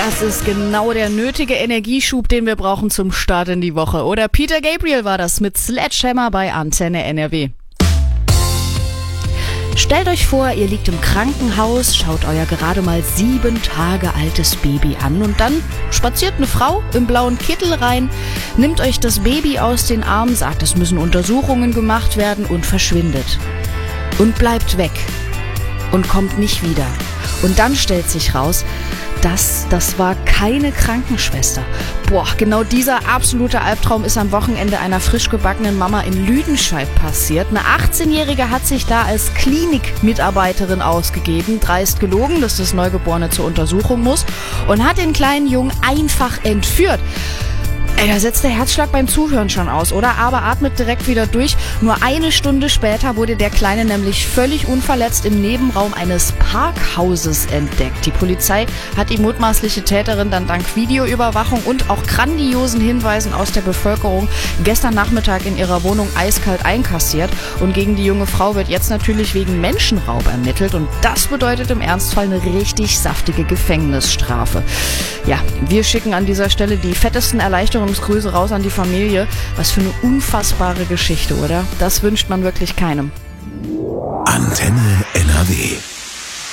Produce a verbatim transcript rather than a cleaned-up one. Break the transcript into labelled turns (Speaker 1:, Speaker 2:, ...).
Speaker 1: Das ist genau der nötige Energieschub, den wir brauchen zum Start in die Woche. Oder Peter Gabriel war das mit Sledgehammer bei Antenne N R W. Stellt euch vor, ihr liegt im Krankenhaus, schaut euer gerade mal sieben Tage altes Baby an und dann spaziert eine Frau im blauen Kittel rein, nimmt euch das Baby aus den Armen, sagt, es müssen Untersuchungen gemacht werden und verschwindet. Und bleibt weg und kommt nicht wieder. Und dann stellt sich raus, das, das war keine Krankenschwester. Boah, genau dieser absolute Albtraum ist am Wochenende einer frisch gebackenen Mama in Lüdenscheid passiert. Eine achtzehnjährige hat sich da als Klinikmitarbeiterin ausgegeben, dreist gelogen, dass das Neugeborene zur Untersuchung muss und hat den kleinen Jungen einfach entführt. Ey, da setzt der Herzschlag beim Zuhören schon aus, oder? Aber atmet direkt wieder durch. Nur eine Stunde später wurde der Kleine nämlich völlig unverletzt im Nebenraum eines Parkhauses entdeckt. Die Polizei hat die mutmaßliche Täterin dann dank Videoüberwachung und auch grandiosen Hinweisen aus der Bevölkerung gestern Nachmittag in ihrer Wohnung eiskalt einkassiert. Und gegen die junge Frau wird jetzt natürlich wegen Menschenraub ermittelt. Und das bedeutet im Ernstfall eine richtig saftige Gefängnisstrafe. Ja, wir schicken an dieser Stelle die fettesten Erleichterungsgrüße raus an die Familie. Was für eine unfassbare Geschichte, oder? Das wünscht man wirklich keinem.
Speaker 2: Antenne N R W.